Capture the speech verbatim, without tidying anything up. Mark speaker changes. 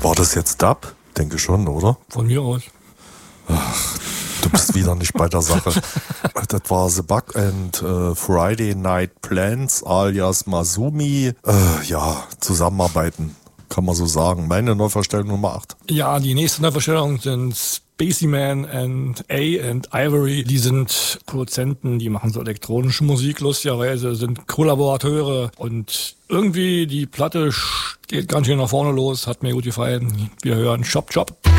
Speaker 1: War das jetzt Dub? Denke schon, oder?
Speaker 2: Von mir aus.
Speaker 1: Ach, du bist wieder nicht bei der Sache. Das war The Bug and äh, Friday Night Plans alias Masumi. Äh, ja, zusammenarbeiten, kann man so sagen. Meine Neuverstellung Nummer acht.
Speaker 2: Ja, die nächste Neuverstellung sind Spaceyman and A and Ivory. Die sind Produzenten, die machen so elektronische Musik, lustigerweise, sind Kollaborateure und irgendwie die Platte geht ganz schön nach vorne los, hat mir gut gefallen. Wir hören Chop Chop.